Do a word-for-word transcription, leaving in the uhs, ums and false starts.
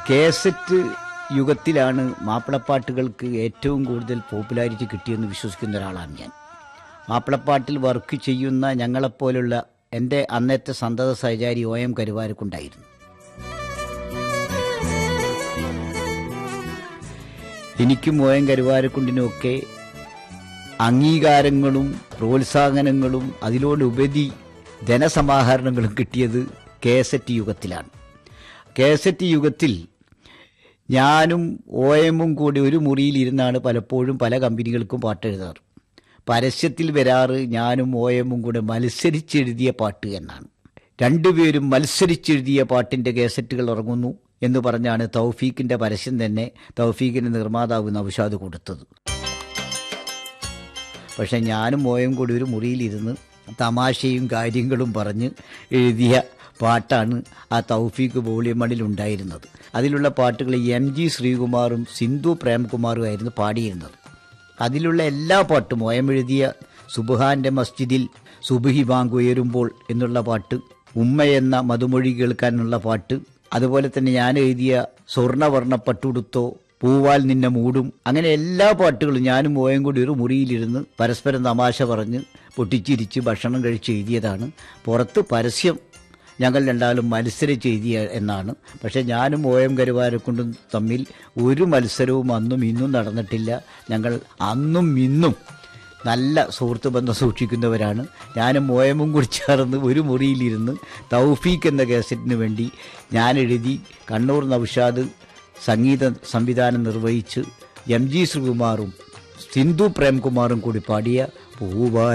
Cassette യുഗത്തിലാണ് മാപ്പിളപ്പാട്ടുകൾക്ക് ഏറ്റവും കൂടുതൽ popularity കിട്ടിയെന്ന് വിശ്വസിക്കുന്ന ഒരാളാണ് ഞാൻ. മാപ്പിളപ്പാട്ടിൽ വർക്ക് ചെയ്യുന്ന ഞങ്ങളെപ്പോലുള്ള എൻ്റെ അന്നത്തെ സന്തത സഹചാരി ഒ എം കരുവാരക്കുണ്ടായിരുന്നു. എനിക്കും ഒ എം കരുവാരക്കുണ്ടിനുമൊക്കെ അംഗീകാരങ്ങളും പ്രോത്സാഹനങ്ങളും അതിലോടുപരി ധനസമാഹരണങ്ങളും കിട്ടിയത് കേസറ്റ് യുഗത്തിലാണ്. കേസറ്റ് യുഗത്തിൽ ഞാനും ഒ എമ്മും കൂടി ഒരു മുറിയിലിരുന്നാണ് പലപ്പോഴും പല കമ്പനികൾക്കും പാട്ടെഴുതാറ്. പരസ്യത്തിൽ വരാറ് ഞാനും ഒ എമ്മും കൂടെ മത്സരിച്ചെഴുതിയ പാട്ട് എന്നാണ്. രണ്ടുപേരും മത്സരിച്ചെഴുതിയ പാട്ടിൻ്റെ കേസറ്റുകൾ ഇറങ്ങുന്നു എന്ന് പറഞ്ഞാണ് തൗഫീഖിൻ്റെ പരസ്യം തന്നെ തൗഫീഖിൻ്റെ നിർമ്മാതാവ് നൗഷാദ് കൊടുത്തത്. പക്ഷെ ഞാനും ഒ എം കൂടി ഒരു മുറിയിലിരുന്ന് തമാശയും കാര്യങ്ങളും പറഞ്ഞ് എഴുതിയ പാട്ടാണ് ആ തൗഫീഖ് വോളിയം വണ്ണിൽ ഉണ്ടായിരുന്നത്. അതിലുള്ള പാട്ടുകൾ എം ജി ശ്രീകുമാറും സിന്ധു പ്രേംകുമാറും ആയിരുന്നു പാടിയിരുന്നത്. അതിലുള്ള എല്ലാ പാട്ടും ഒ എം എഴുതിയ സുബ്ഹാന്റെ മസ്ജിദിൽ സുബ്ഹി ബാങ്ക് ഉയരുമ്പോൾ എന്നുള്ള പാട്ട്, ഉമ്മ എന്ന മധുമൊഴി കേൾക്കാനുള്ള പാട്ട്, അതുപോലെ തന്നെ ഞാൻ എഴുതിയ സ്വർണ്ണവർണ്ണ പട്ടുടുത്തോ, പൂവാൽ നിന്നെ മൂടും, അങ്ങനെ എല്ലാ പാട്ടുകളും ഞാനും ഒ എം കൂടി ഒരു മുറിയിലിരുന്ന് പരസ്പരം തമാശ പറഞ്ഞ് പൊട്ടിച്ചിരിച്ച് ഭക്ഷണം കഴിച്ച് എഴുതിയതാണ്. പുറത്ത് പരസ്യം ഞങ്ങൾ രണ്ടാളും മത്സരിച്ച് എഴുതിയ എന്നാണ്. പക്ഷേ ഞാനും ഒ എം കരുവാരക്കുണ്ടും തമ്മിൽ ഒരു മത്സരവും അന്നും ഇന്നും നടന്നിട്ടില്ല. ഞങ്ങൾ അന്നും ഇന്നും നല്ല സുഹൃത്ത് ബന്ധം സൂക്ഷിക്കുന്നവരാണ്. ഞാനും ഒ എമ്മും കൂടി ചേർന്ന് ഒരു മുറിയിലിരുന്ന് തൗഫീഖ് എന്ന കേസറ്റിന് വേണ്ടി ഞാൻ എഴുതി, കണ്ണൂർ നൗഷാദ് സംഗീത സംവിധാനം നിർവഹിച്ച് എം ജി ശ്രീകുമാറും സിന്ധു പ്രേംകുമാറും കൂടി പാടിയ പൂവാ